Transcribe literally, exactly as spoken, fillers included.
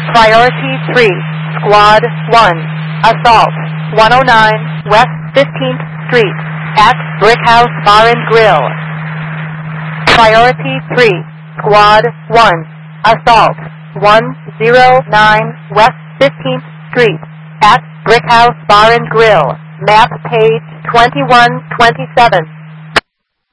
Priority three, Squad one, assault, one oh nine West fifteenth Street, at Brickhouse Bar and Grill. Priority three, Squad one, assault, one oh nine West fifteenth Street, at Brickhouse Bar and Grill, map page twenty-one twenty-seven.